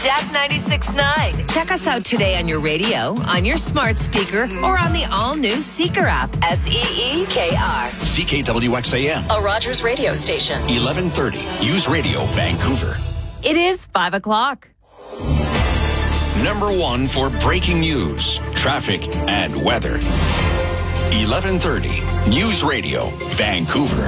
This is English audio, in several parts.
Jack 96.9. Check us out today on your radio, on your smart speaker, or on the all-new Seeker app. SEEKR. CKWXAM. A Rogers radio station. 1130. News Radio, Vancouver. It is 5 o'clock. Number one for breaking news, traffic, and weather. 1130. News Radio, Vancouver.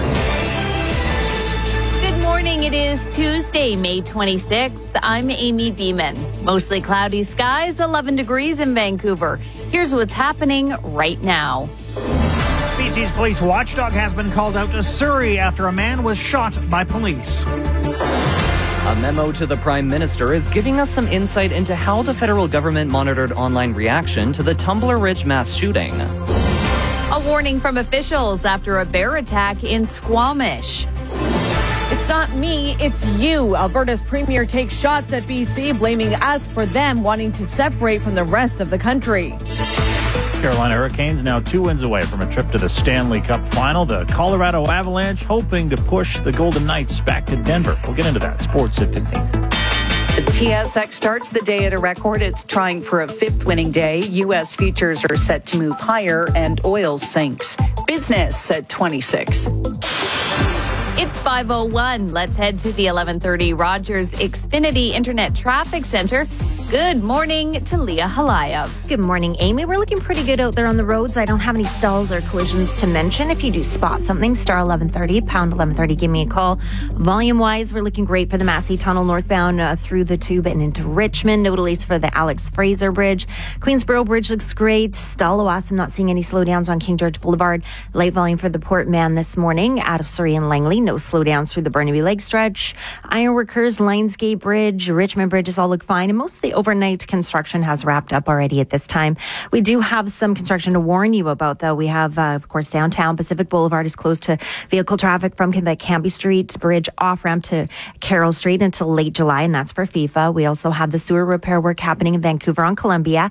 Good morning. It is Tuesday, May 26th. I'm Amy Beeman. Mostly cloudy skies, 11 degrees in Vancouver. Here's what's happening right now. BC's police watchdog has been called out to Surrey after a man was shot by police. A memo to the Prime Minister is giving us some insight into how the federal government monitored online reaction to the Tumbler Ridge mass shooting. A warning from officials after a bear attack in Squamish. It's not me, it's you. Alberta's premier takes shots at BC, blaming us for them wanting to separate from the rest of the country. Carolina Hurricanes now 2 wins away from a trip to the Stanley Cup final. The Colorado Avalanche hoping to push the Golden Knights back to Denver. We'll get into that. Sports at 15. The TSX starts the day at a record. It's trying for a 5th winning day. U.S. futures are set to move higher and oil sinks. Business at 26. It's 5:01. Let's head to the 1130 Rogers Xfinity Internet Traffic Center. Good morning to Leah Halayev. Good morning, Amy. We're looking pretty good out there on the roads. I don't have any stalls or collisions to mention. If you do spot something, star 1130, pound 1130, give me a call. Volume-wise, we're looking great for the Massey Tunnel northbound through the Tube and into Richmond. No delays for the Alex Fraser Bridge. Queensboro Bridge looks great. Stalowas, I'm not seeing any slowdowns on King George Boulevard. Light volume for the Port Mann this morning out of Surrey and Langley. No slowdowns through the Burnaby Lake stretch. Ironworkers, Lionsgate Bridge, Richmond Bridges all look fine. And most of the overnight construction has wrapped up already at this time. We do have some construction to warn you about, though. We have, of course, downtown Pacific Boulevard is closed to vehicle traffic from the Cambie Street Bridge off-ramp to Carroll Street until late July, and that's for FIFA. We also have the sewer repair work happening in Vancouver on Columbia.